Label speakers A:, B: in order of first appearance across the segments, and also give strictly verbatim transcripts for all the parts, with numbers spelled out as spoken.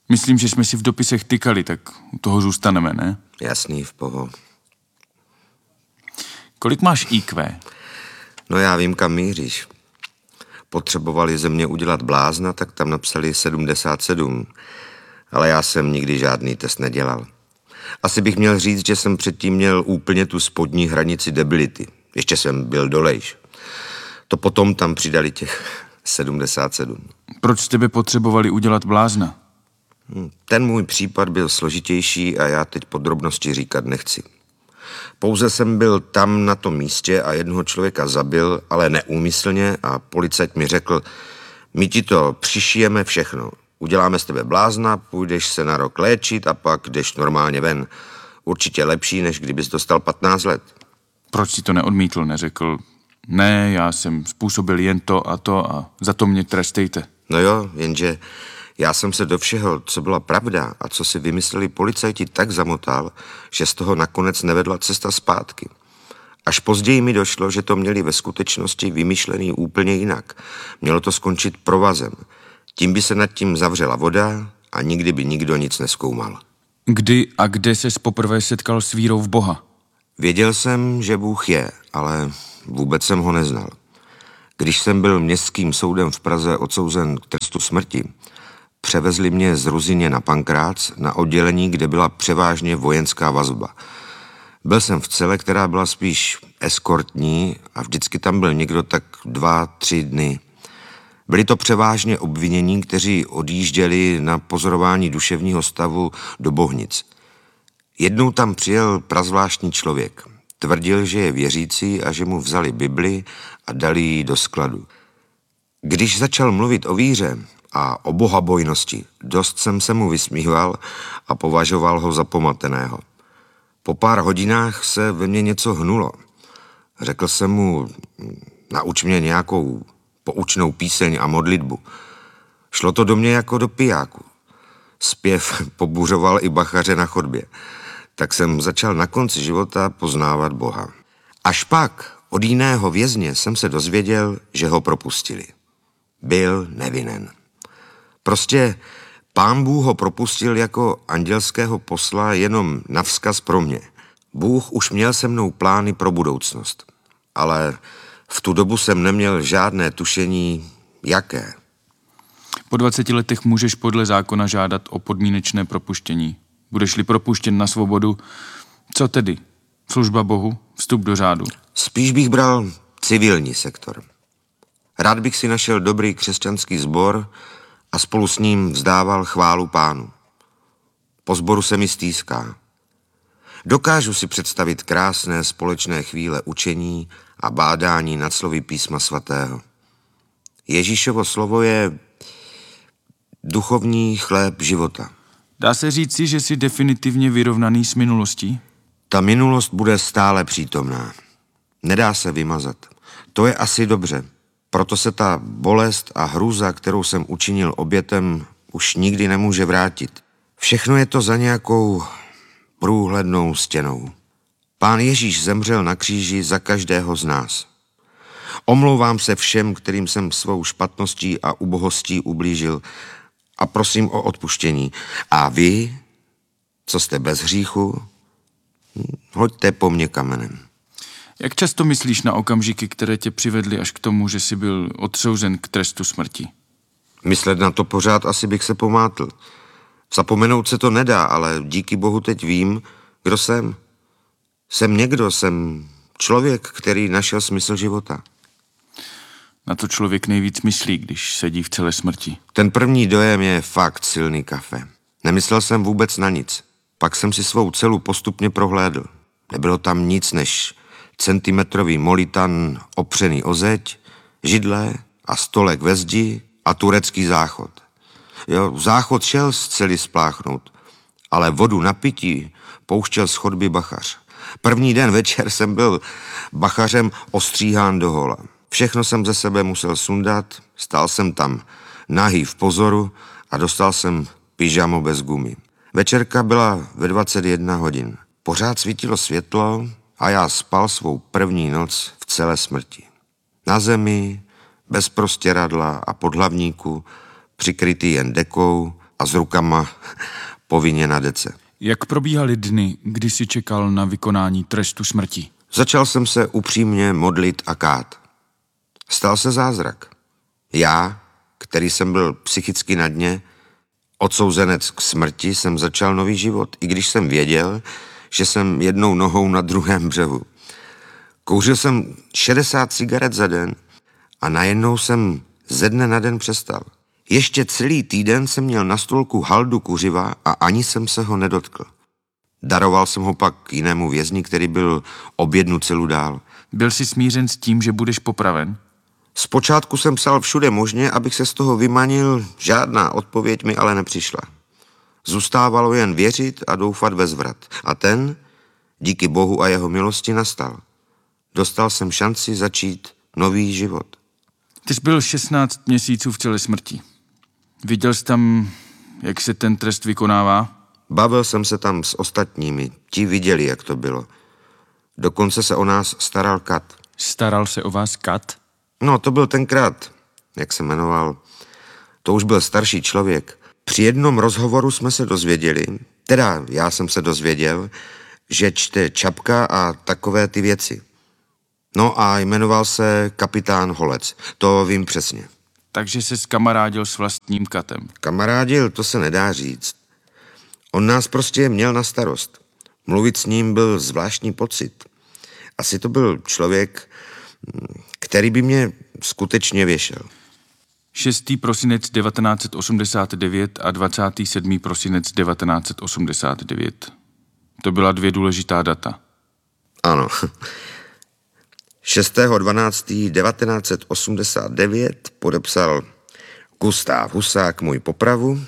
A: Myslím, že jsme si v dopisech tykali, tak u toho zůstaneme, ne?
B: Jasný, v poho.
A: Kolik máš í kvé?
B: No já vím, kam míříš. Potřebovali ze mě udělat blázna, tak tam napsali sedmdesát sedm. Ale já jsem nikdy žádný test nedělal. Asi bych měl říct, že jsem předtím měl úplně tu spodní hranici debility. Ještě jsem byl dolejš. To potom tam přidali těch sedmdesát sedm.
A: Proč z tebe potřebovali udělat blázna?
B: Ten můj případ byl složitější a já teď podrobnosti říkat nechci. Pouze jsem byl tam na tom místě a jednoho člověka zabil, ale neúmyslně, a policajt mi řekl, my ti to přišijeme všechno. Uděláme z tebe blázna, půjdeš se na rok léčit a pak jdeš normálně ven. Určitě lepší, než kdybys dostal patnáct let.
A: Proč si to neodmítl, neřekl, ne, já jsem způsobil jen to a to a za to mě trestejte?
B: No jo, jenže já jsem se do všeho, co byla pravda a co si vymysleli policajti, tak zamotal, že z toho nakonec nevedla cesta zpátky. Až později mi došlo, že to měli ve skutečnosti vymyšlený úplně jinak. Mělo to skončit provazem. Tím by se nad tím zavřela voda a nikdy by nikdo nic nezkoumal.
A: Kdy a kde ses poprvé setkal s vírou v Boha?
B: Věděl jsem, že Bůh je, ale vůbec jsem ho neznal. Když jsem byl městským soudem v Praze odsouzen k trestu smrti, převezli mě z Ruzyně na Pankrác na oddělení, kde byla převážně vojenská vazba. Byl jsem v cele, která byla spíš eskortní a vždycky tam byl někdo tak dva, tři dny. Byli to převážně obvinění, kteří odjížděli na pozorování duševního stavu do Bohnic. Jednou tam přijel prazvláštní člověk. Tvrdil, že je věřící a že mu vzali Bibli a dali ji do skladu. Když začal mluvit o víře a o bohabojnosti, dost jsem se mu vysmíval a považoval ho za pomateného. Po pár hodinách se ve mně něco hnulo. Řekl jsem mu, nauč mě nějakou poučnou píseň a modlitbu. Šlo to do mě jako do pijáku. Zpěv pobuřoval i bachaře na chodbě. Tak jsem začal na konci života poznávat Boha. Až pak od jiného vězně jsem se dozvěděl, že ho propustili. Byl nevinen. Prostě Pán Bůh ho propustil jako andělského posla jenom navzkaz pro mě. Bůh už měl se mnou plány pro budoucnost. Ale v tu dobu jsem neměl žádné tušení, jaké.
A: Po dvaceti letech můžeš podle zákona žádat o podmínečné propuštění. Budeš-li propuštěn na svobodu, co tedy? Služba Bohu? Vstup do řádu?
B: Spíš bych bral civilní sektor. Rád bych si našel dobrý křesťanský sbor a spolu s ním vzdával chválu Pánu. Po sboru se mi stýská. Dokážu si představit krásné společné chvíle učení a bádání nad slovy písma svatého. Ježíšovo slovo je duchovní chléb života.
A: Dá se říci, že jsi definitivně vyrovnaný s minulostí?
B: Ta minulost bude stále přítomná. Nedá se vymazat. To je asi dobře. Proto se ta bolest a hrůza, kterou jsem učinil obětem, už nikdy nemůže vrátit. Všechno je to za nějakou průhlednou stěnou. Pán Ježíš zemřel na kříži za každého z nás. Omlouvám se všem, kterým jsem svou špatností a ubohostí ublížil, a prosím o odpuštění. A vy, co jste bez hříchu, hoďte po mně kamenem.
A: Jak často myslíš na okamžiky, které tě přivedly až k tomu, že jsi byl odsouzen k trestu smrti?
B: Myslet na to pořád asi bych se pomátl. Zapomenout se to nedá, ale díky Bohu teď vím, kdo jsem. Jsem někdo, jsem člověk, který našel smysl života.
A: Na to člověk nejvíc myslí, když sedí v celé smrti.
B: Ten první dojem je fakt silný kafe. Nemyslel jsem vůbec na nic. Pak jsem si svou celu postupně prohlédl. Nebylo tam nic než centimetrový molitan opřený o zeď, židle a stolek ve zdi a turecký záchod. Jo, záchod šel z cely spláchnout, ale vodu na pití pouštěl z chodby bachař. První den večer jsem byl bachařem ostříhán do hola. Všechno jsem ze sebe musel sundat, stál jsem tam nahý v pozoru a dostal jsem pyžamo bez gumy. Večerka byla ve dvacet jedna hodin. Pořád svítilo světlo a já spal svou první noc v celé smrti. Na zemi, bez prostěradla a podhlavníku, přikrytý jen dekou, a s rukama povinně na dece.
A: Jak probíhaly dny, kdy jsi čekal na vykonání trestu smrti?
B: Začal jsem se upřímně modlit a kát. Stal se zázrak. Já, který jsem byl psychicky na dně, odsouzenec k smrti, jsem začal nový život, i když jsem věděl, že jsem jednou nohou na druhém břehu. Kouřil jsem šedesát cigaret za den a najednou jsem ze dne na den přestal. Ještě celý týden jsem měl na stolku haldu kuřiva a ani jsem se ho nedotkl. Daroval jsem ho pak jinému vězni, který byl o jednu celu dál.
A: Byl jsi smířen s tím, že budeš popraven?
B: Zpočátku jsem psal všude možně, abych se z toho vymanil, žádná odpověď mi ale nepřišla. Zůstávalo jen věřit a doufat ve zvrat. A ten, díky Bohu a jeho milosti, nastal. Dostal jsem šanci začít nový život.
A: Ty jsi byl šestnáct měsíců v celé smrti. Viděl jsi tam, jak se ten trest vykonává?
B: Bavil jsem se tam s ostatními. Ti viděli, jak to bylo. Dokonce se o nás staral Kat.
A: Staral se o vás Kat?
B: No, to byl tenkrát, jak se jmenoval. To už byl starší člověk. Při jednom rozhovoru jsme se dozvěděli, teda já jsem se dozvěděl, že čte Čapka a takové ty věci. No a jmenoval se kapitán Holec. To vím přesně.
A: Takže se skamarádil s vlastním Katem.
B: Kamarádil, to se nedá říct. On nás prostě měl na starost. Mluvit s ním byl zvláštní pocit. Asi to byl člověk, který by mě skutečně věšel.
A: šestý prosinec devatenáct set osmdesát devět a dvacátý sedmý prosinec devatenáct set osmdesát devět. To byla dvě důležitá data.
B: Ano. šestého dvanáctého devatenáct set osmdesát devět podepsal Gustav Husák můj popravu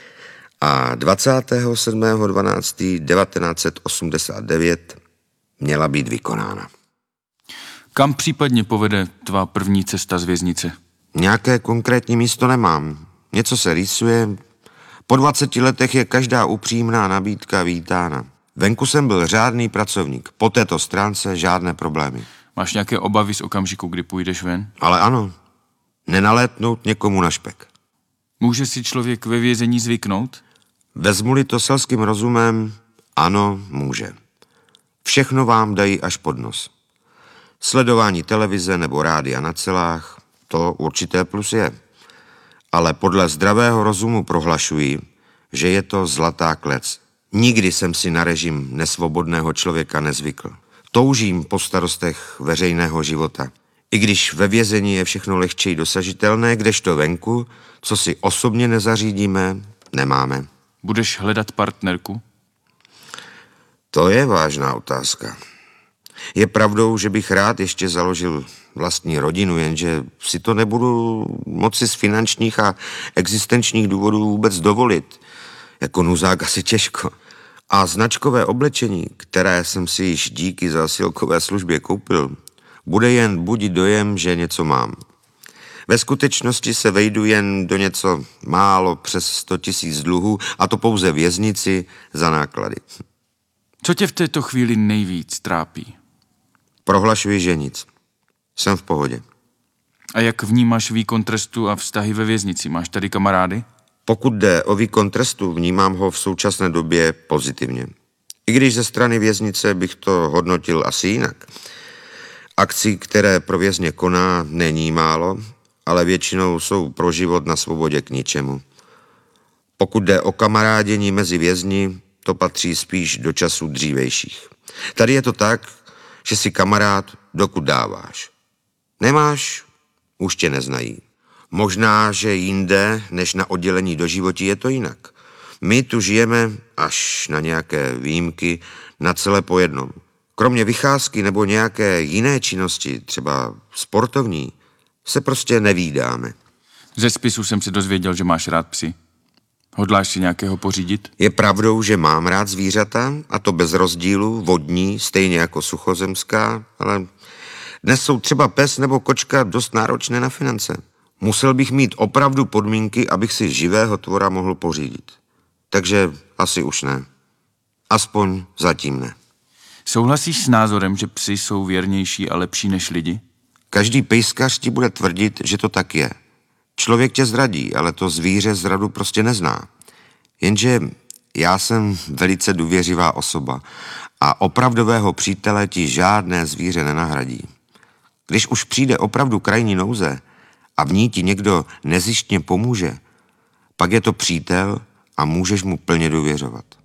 B: a dvacátého sedmého dvanáctého devatenáct set osmdesát devět měla být vykonána.
A: Kam případně povede tvá první cesta z věznice?
B: Nějaké konkrétní místo nemám. Něco se rýsuje. Po dvaceti letech je každá upřímná nabídka vítána. Venku jsem byl řádný pracovník. Po této stránce žádné problémy.
A: Máš nějaké obavy z okamžiku, kdy půjdeš ven?
B: Ale ano, nenalétnout někomu na špek.
A: Může si člověk ve vězení zvyknout?
B: Vezmu-li to selským rozumem, ano, může. Všechno vám dají až pod nos. Sledování televize nebo rádia na celách, to určité plus je. Ale podle zdravého rozumu prohlašuji, že je to zlatá klec. Nikdy jsem si na režim nesvobodného člověka nezvykl. Toužím po starostech veřejného života. I když ve vězení je všechno lehčej dosažitelné, kdežto venku, co si osobně nezařídíme, nemáme.
A: Budeš hledat partnerku?
B: To je vážná otázka. Je pravdou, že bych rád ještě založil vlastní rodinu, jenže si to nebudu moci z finančních a existenčních důvodů vůbec dovolit. Jako nuzák asi těžko. A značkové oblečení, které jsem si již díky zásilkové službě koupil, bude jen budit dojem, že něco mám. Ve skutečnosti se vejdu jen do něco málo přes sto tisíc dluhů, a to pouze věznici za náklady.
A: Co tě v této chvíli nejvíc trápí?
B: Prohlašuji, že nic. Jsem v pohodě.
A: A jak vnímáš výkon trestu a vztahy ve věznici? Máš tady kamarády?
B: Pokud jde o výkon trestu, vnímám ho v současné době pozitivně. I když ze strany věznice bych to hodnotil asi jinak. Akcí, které pro vězně koná, není málo, ale většinou jsou pro život na svobodě k ničemu. Pokud jde o kamarádění mezi vězni, to patří spíš do časů dřívejších. Tady je to tak, že si kamarád, dokud dáváš. Nemáš, už tě neznají. Možná, že jinde, než na oddělení do životí, je to jinak. My tu žijeme, až na nějaké výjimky, na celé po jednom. Kromě vycházky nebo nějaké jiné činnosti, třeba sportovní, se prostě nevídáme.
A: Ze spisu jsem se dozvěděl, že máš rád psy. Hodláš si nějakého pořídit?
B: Je pravdou, že mám rád zvířata, a to bez rozdílu, vodní, stejně jako suchozemská, ale dnes jsou třeba pes nebo kočka dost náročné na finance. Musel bych mít opravdu podmínky, abych si živého tvora mohl pořídit. Takže asi už ne. Aspoň zatím ne.
A: Souhlasíš s názorem, že psy jsou věrnější a lepší než lidi?
B: Každý pejskař ti bude tvrdit, že to tak je. Člověk tě zradí, ale to zvíře zradu prostě nezná. Jenže já jsem velice důvěřivá osoba a opravdového přítele ti žádné zvíře nenahradí. Když už přijde opravdu krajní nouze a v ní ti někdo nezištně pomůže, pak je to přítel a můžeš mu plně důvěřovat.